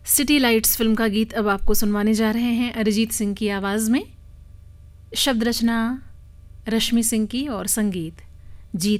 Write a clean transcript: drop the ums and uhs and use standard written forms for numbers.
City lights film का गीत अब आपको सुनवाने जा रहे हैं अरिजीत सिंह की आवाज़ में। शब्द रचना रश्मि सिंह की और संगीत जीत